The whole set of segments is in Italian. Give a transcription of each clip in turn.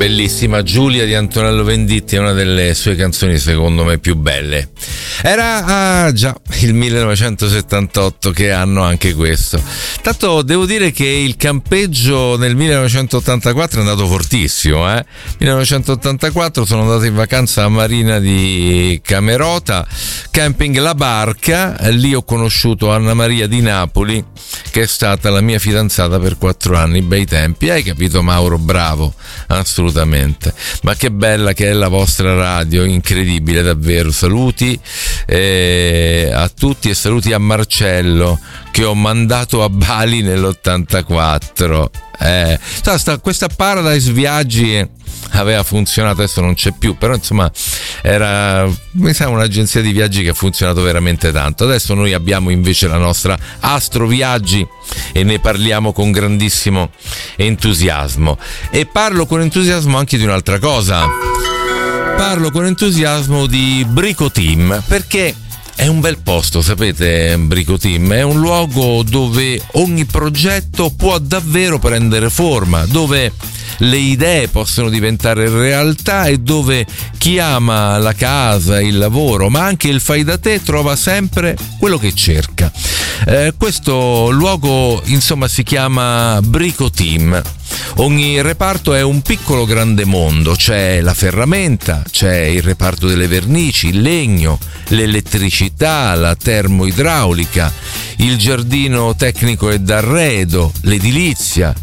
bellissima Giulia di Antonello Venditti, è una delle sue canzoni secondo me più belle. Era già il 1978, che anno anche questo. Tanto devo dire che il campeggio nel 1984 è andato fortissimo. 1984 sono andato in vacanza a Marina di Camerota, camping La Barca. Lì ho conosciuto Anna Maria di Napoli, che è stata la mia fidanzata per 4 anni, bei tempi. Hai capito, Mauro? Bravo, assolutamente. Ma che bella che è la vostra radio, incredibile davvero. Saluti a tutti e saluti a Marcello, che ho mandato a Bali nell'84. Questa Paradise Viaggi aveva funzionato, adesso non c'è più, però insomma era, mi sa, un'agenzia di viaggi che ha funzionato veramente tanto. Adesso noi abbiamo invece la nostra Astro Viaggi e ne parliamo con grandissimo entusiasmo. E parlo con entusiasmo anche di un'altra cosa. Parlo con entusiasmo di Brico Team, perché è un bel posto, sapete. Brico Team è un luogo dove ogni progetto può davvero prendere forma, dove le idee possono diventare realtà e dove chi ama la casa, il lavoro, ma anche il fai da te, trova sempre quello che cerca. Questo luogo, insomma, si chiama Brico Team. Ogni reparto è un piccolo grande mondo. C'è la ferramenta, c'è il reparto delle vernici, il legno, l'elettricità, la termoidraulica, il giardino tecnico ed arredo, l'edilizia,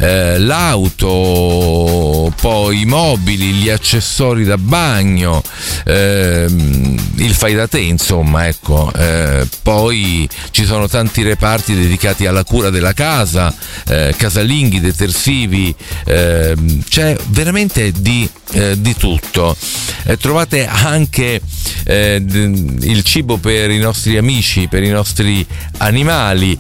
l'auto, poi i mobili, gli accessori da bagno, il fai da te, insomma, ecco. Poi ci sono tanti reparti dedicati alla cura della casa, casalinghi, detersivi, c'è veramente di tutto. Trovate anche il cibo per i nostri amici, per i nostri animali,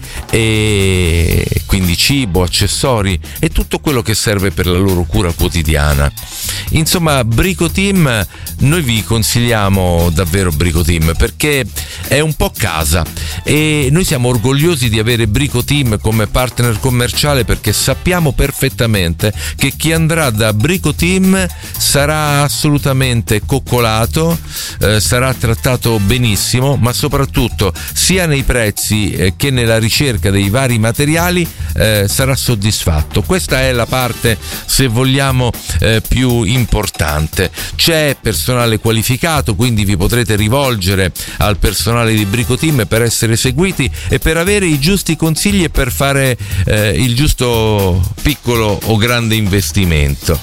e quindi cibo, accessori e tutto quello che serve per la loro cura quotidiana. Insomma, Brico Team, noi vi consigliamo davvero Brico Team, perché è un po' casa, e noi siamo orgogliosi di avere Brico Team come partner commerciale, perché sappiamo perfettamente che chi andrà da Brico Team sarà assolutamente coccolato, sarà trattato benissimo, ma soprattutto sia nei prezzi che nella ricerca dei vari materiali sarà soddisfatto. Questa è la parte, se vogliamo, più importante. C'è personale qualificato, quindi vi potrete rivolgere al personale di Brico Team per essere seguiti e per avere i giusti consigli e per fare il giusto piccolo o grande investimento.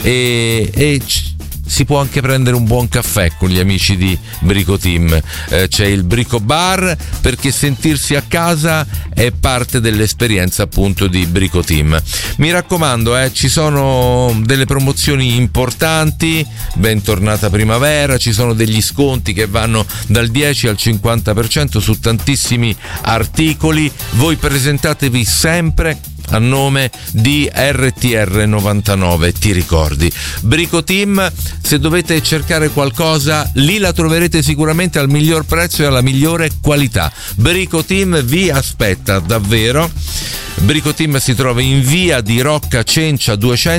E si può anche prendere un buon caffè con gli amici di Brico Team. C'è il Brico Bar, perché sentirsi a casa è parte dell'esperienza appunto di Brico Team. Mi raccomando, ci sono delle promozioni importanti, bentornata primavera, ci sono degli sconti che vanno dal 10 al 50% su tantissimi articoli. Voi presentatevi sempre a nome di RTR 99, ti ricordi? Brico Team, se dovete cercare qualcosa, lì la troverete sicuramente al miglior prezzo e alla migliore qualità. Brico Team vi aspetta davvero. Brico Team si trova in via di Rocca Cencia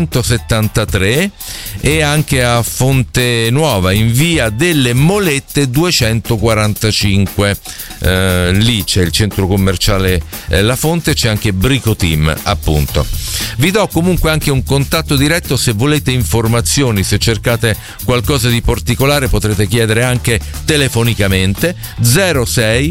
273 e anche a Fonte Nuova in via delle Molette 245. Lì c'è il centro commerciale La Fonte, c'è anche Brico Team, appunto. Vi do comunque anche un contatto diretto se volete informazioni, se cercate qualcosa di particolare potrete chiedere anche telefonicamente. 06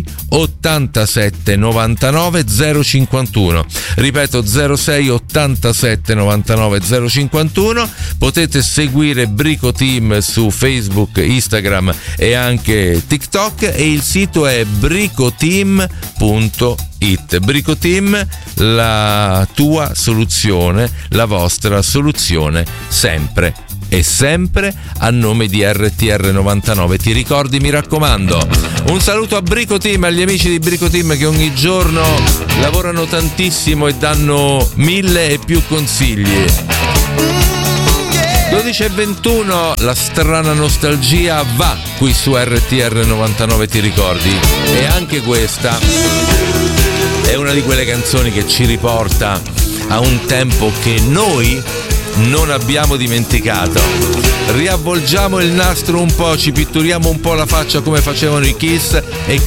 87 99 051. Ripeto, 06 87 99 051. Potete seguire Brico Team su Facebook, Instagram e anche TikTok, e il sito è bricoteam.it. Brico Team, la tua soluzione, la vostra soluzione, sempre e sempre a nome di RTR 99. Ti ricordi, mi raccomando. Un saluto a Brico Team, agli amici di Brico Team che ogni giorno lavorano tantissimo e danno 1000 e più consigli. 12:21, la strana nostalgia va qui su RTR 99, ti ricordi? E anche questa è una di quelle canzoni che ci riporta a un tempo che noi non abbiamo dimenticato. Riavvolgiamo il nastro un po', ci pitturiamo un po' la faccia come facevano i Kiss e